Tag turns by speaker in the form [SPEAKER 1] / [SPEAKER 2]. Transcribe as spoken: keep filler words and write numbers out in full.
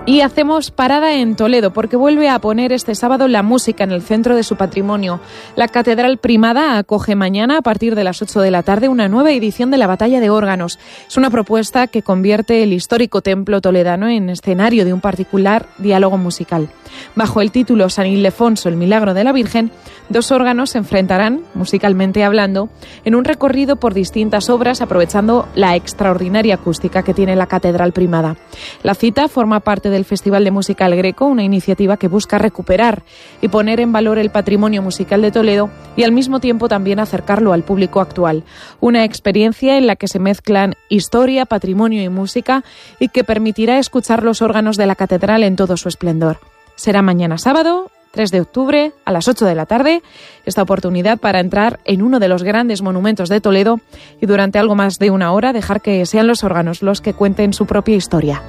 [SPEAKER 1] Y hacemos parada en Toledo porque vuelve a poner este sábado la música en el centro de su patrimonio. La Catedral Primada acoge mañana a partir de las ocho de la tarde una nueva edición de la Batalla de Órganos. Es una propuesta que convierte el histórico templo toledano en escenario de un particular diálogo musical. Bajo el título San Ildefonso, el milagro de la Virgen, dos órganos se enfrentarán, musicalmente hablando, en un recorrido por distintas obras aprovechando la extraordinaria acústica que tiene la Catedral Primada. La cita forma parte del Festival de Música El Greco, una iniciativa que busca recuperar y poner en valor el patrimonio musical de Toledo y al mismo tiempo también acercarlo al público actual. Una experiencia en la que se mezclan historia, patrimonio y música y que permitirá escuchar los órganos de la catedral en todo su esplendor. Será mañana sábado, tres de octubre, a las ocho de la tarde, esta oportunidad para entrar en uno de los grandes monumentos de Toledo y durante algo más de una hora dejar que sean los órganos los que cuenten su propia historia.